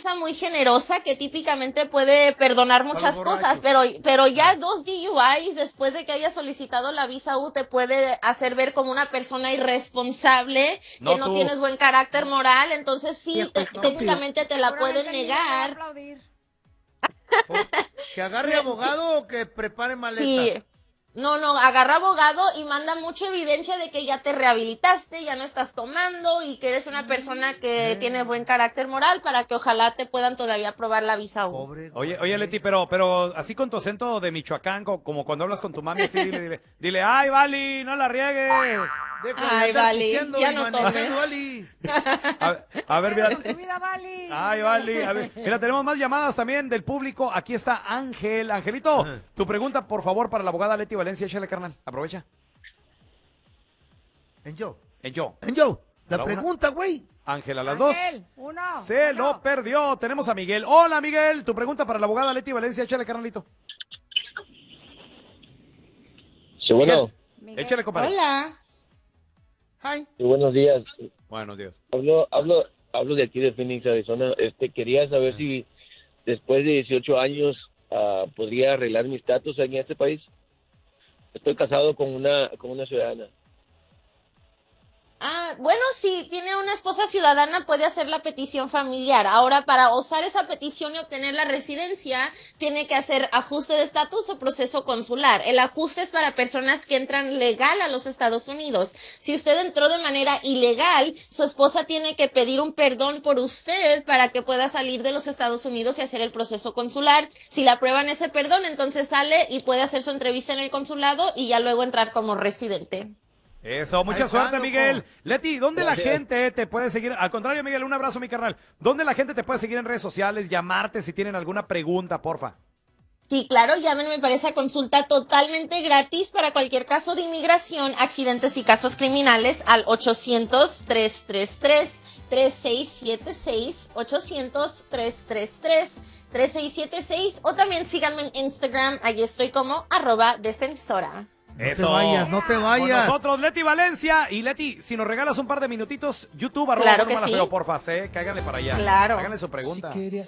fianza muy generosa que típicamente puede perdonar muchas cosas, pero ya 2 DUIs después de que hayas solicitado la visa U te puede hacer ver como una persona irresponsable, que no tienes buen carácter moral, entonces sí, técnicamente te la pueden negar. ¿Que agarre abogado o que prepare maleta? Sí. No, agarra abogado y manda mucha evidencia de que ya te rehabilitaste, ya no estás tomando y que eres una persona que tiene buen carácter moral para que ojalá te puedan todavía aprobar la visa U. Oye, Leti, pero así con tu acento de Michoacán, como cuando hablas con tu mami, así dile, ay, Vali, no la riegues. Ay, Vali, ya no tomes. A ver, mira. Ay, Vali, a ver, mira, tenemos más llamadas también del público. Aquí está Ángel. Angelito, tu pregunta, por favor, para la abogada Leti Valencia. Échale, carnal, aprovecha. En yo. La pregunta, güey. Ángel, a las 2. Se lo perdió. Tenemos a Miguel. Hola, Miguel. Tu pregunta para la abogada Leti Valencia. Échale, carnalito. Sí, bueno. Échale, compadre. Hola. Hi. Sí, buenos días. Buenos días. Hablo de aquí de Phoenix, Arizona. Quería saber si después de 18 años podría arreglar mi estatus en este país. Estoy casado con una ciudadana. Bueno, si tiene una esposa ciudadana puede hacer la petición familiar. Ahora, para usar esa petición y obtener la residencia, tiene que hacer ajuste de estatus o proceso consular. El ajuste es para personas que entran legal a los Estados Unidos. Si usted entró de manera ilegal, su esposa tiene que pedir un perdón por usted para que pueda salir de los Estados Unidos y hacer el proceso consular. Si le aprueban ese perdón, entonces sale y puede hacer su entrevista en el consulado y ya luego entrar como residente. Eso, mucha suerte, Miguel. Leti, ¿dónde la gente te puede seguir? Al contrario, Miguel, un abrazo, mi carnal. ¿Dónde la gente te puede seguir en redes sociales? Llamarte si tienen alguna pregunta, porfa. Sí, claro, llámenme para esa consulta totalmente gratis para cualquier caso de inmigración, accidentes y casos criminales al 800-333-3676, 800-333-3676, o también síganme en Instagram, allí estoy como @defensora. Eso. No te vayas. Con nosotros, Leti Valencia. Y Leti, si nos regalas un par de minutitos, YouTube, Claro que sí. @Feo, porfa, cáiganle para allá. Claro. Háganle su pregunta. Si querías